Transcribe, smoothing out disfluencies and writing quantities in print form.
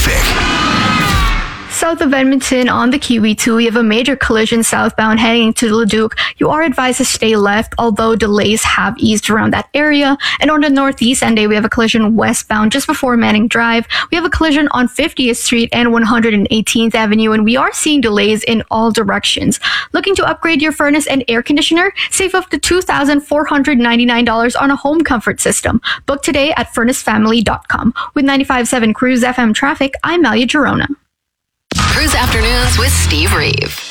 traffic. South of Edmonton on the QE2, we have a major collision southbound heading to Leduc. You are advised to stay left, although delays have eased around that area. And on the northeast end, we have a collision westbound just before Manning Drive. We have a collision on 50th Street and 118th Avenue, and we are seeing delays in all directions. Looking to upgrade your furnace and air conditioner? Save up to $2,499 on a home comfort system. Book today at furnacefamily.com. With 95.7 Cruise FM traffic, I'm Malia Girona. Cruise Afternoons with Steve Reeve.